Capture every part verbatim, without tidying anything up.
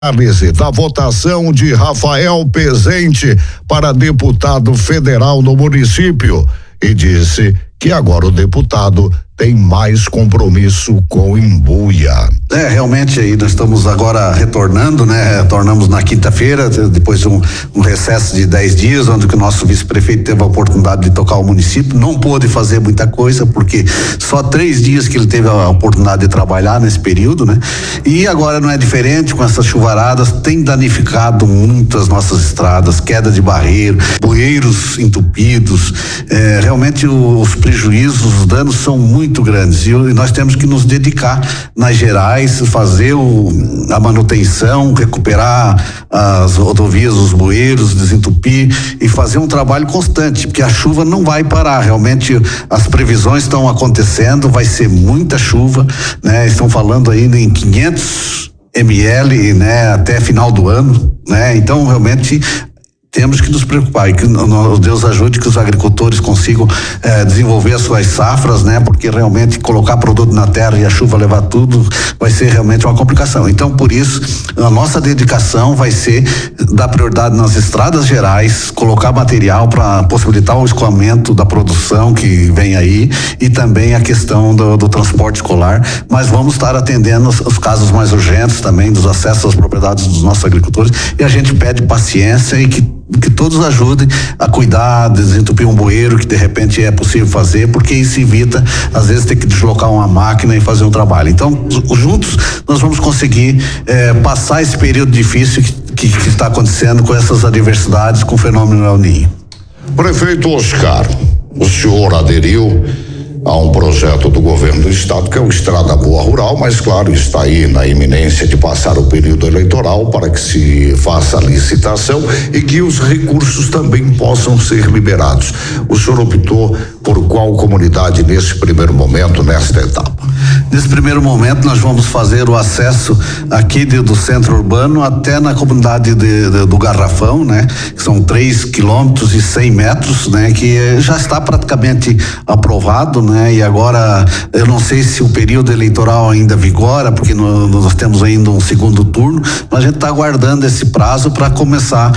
Análise da votação de Rafael Pezente para deputado federal no município e disse que agora o deputado tem mais compromisso com Imbuia. É, realmente aí nós estamos agora retornando, né? Retornamos na quinta-feira, depois de um, um recesso de dez dias, onde o nosso vice-prefeito teve a oportunidade de tocar o município, não pôde fazer muita coisa, porque só três dias que ele teve a oportunidade de trabalhar nesse período, né? E agora não é diferente, com essas chuvaradas, tem danificado muito as nossas estradas, queda de barreiro, bueiros entupidos, é, realmente o, os prejuízos, os danos são muito muito grandes e nós temos que nos dedicar nas gerais, fazer o, a manutenção, recuperar as rodovias, os bueiros, desentupir e fazer um trabalho constante, porque a chuva não vai parar, realmente as previsões estão acontecendo, vai ser muita chuva, né? Estão falando ainda em quinhentos mililitros, né? Até final do ano, né? Então realmente temos que nos preocupar e que o Deus ajude que os agricultores consigam eh, desenvolver as suas safras, né? Porque realmente colocar produto na terra e a chuva levar tudo vai ser realmente uma complicação. Então, por isso, a nossa dedicação vai ser dar prioridade nas estradas gerais, colocar material para possibilitar o escoamento da produção que vem aí e também a questão do, do transporte escolar, mas vamos estar atendendo os, os casos mais urgentes também dos acessos às propriedades dos nossos agricultores e a gente pede paciência e que que todos ajudem a cuidar, desentupir um bueiro que de repente é possível fazer, porque isso evita às vezes ter que deslocar uma máquina e fazer um trabalho. Então, juntos nós vamos conseguir eh, passar esse período difícil que, que, que está acontecendo com essas adversidades, com o fenômeno El Niño. Prefeito Oscar, o senhor aderiu a um projeto do governo do estado que é o Estrada Boa Rural, mas claro, está aí na iminência de passar o período eleitoral para que se faça a licitação e que os recursos também possam ser liberados. O senhor optou por qual comunidade nesse primeiro momento, nesta etapa? Nesse primeiro momento nós vamos fazer o acesso aqui de, do centro urbano até na comunidade de, de, do Garrafão, né? Que são três quilômetros e cem metros, né? Que já está praticamente aprovado, né? E agora eu não sei se o período eleitoral ainda vigora, porque no, nós temos ainda um segundo turno, mas a gente está aguardando esse prazo para começar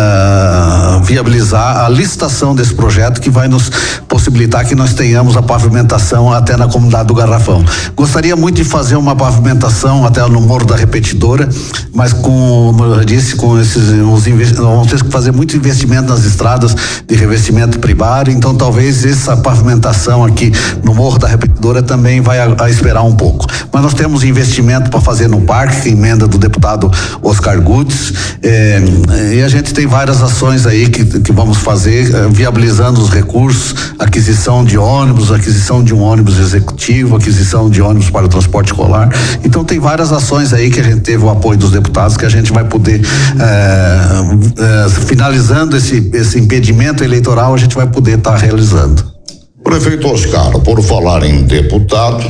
a uh, viabilizar a licitação desse projeto que vai nos possibilitar que nós tenhamos a pavimentação até na comunidade do Garrafão. Gostaria muito de fazer uma pavimentação até no Morro da Repetidora, mas com, como eu disse, com esses os vamos ter que fazer muito investimento nas estradas de revestimento primário, então talvez essa pavimentação aqui no Morro da Repetidora também vai a, a esperar um pouco. Mas nós temos investimento para fazer no parque, emenda do deputado Oscar Gudes, eh, e a gente tem várias ações aí que, que vamos fazer, eh, viabilizando os recursos, aquisição de ônibus, aquisição de um ônibus executivo, aquisição de ônibus para o transporte escolar. Então tem várias ações aí que a gente teve o apoio dos deputados que a gente vai poder, eh, eh, finalizando esse, esse impedimento eleitoral, a gente vai poder estar tá realizando. Prefeito Oscar, por falar em deputado,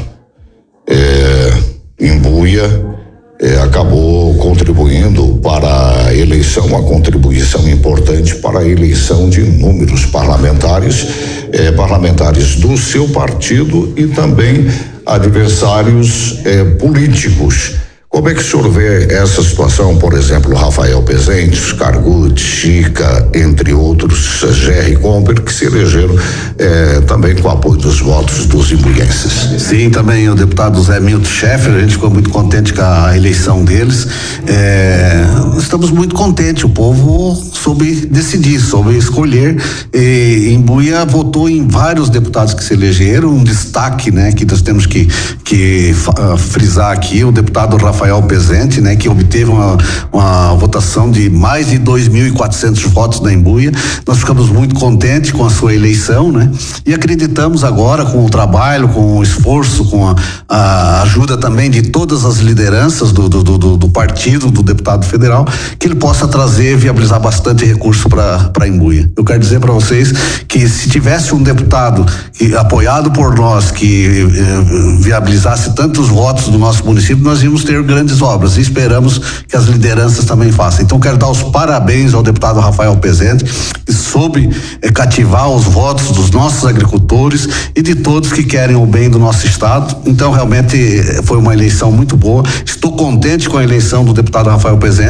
é, Imbuia é, acabou contribuindo para a eleição, uma contribuição importante para a eleição de inúmeros parlamentares, é, parlamentares do seu partido e também adversários é, políticos. Como é que o senhor vê essa situação, por exemplo, Rafael Pezente, Oscar Gudes, Chica, entre outros, Jerry Comper, que se elegeram eh, também com o apoio dos votos dos imbuienses? Sim, também o deputado Zé Milton Schaeffer, a gente ficou muito contente com a eleição deles. É, estamos muito contentes, o povo soube decidir, soube escolher. E Imbuia votou em vários deputados que se elegeram, um destaque, né, que nós temos que, que uh, frisar aqui, o deputado Rafael Rafael Pezente, né, que obteve uma, uma votação de mais de dois mil e quatrocentos votos na Imbuia. Nós ficamos muito contentes com a sua eleição, né, e acreditamos agora com o trabalho, com o esforço, com a, a ajuda também de todas as lideranças do, do, do, do partido, do deputado federal, que ele possa trazer, viabilizar bastante recurso para Imbuia. Eu quero dizer para vocês que se tivesse um deputado que, apoiado por nós, que eh, viabilizasse tantos votos do nosso município, nós íamos ter grandes obras e esperamos que as lideranças também façam. Então quero dar os parabéns ao deputado Rafael Pezente, que soube eh, cativar os votos dos nossos agricultores e de todos que querem o bem do nosso estado. Então realmente eh, foi uma eleição muito boa. Estou contente com a eleição do deputado Rafael Pezente.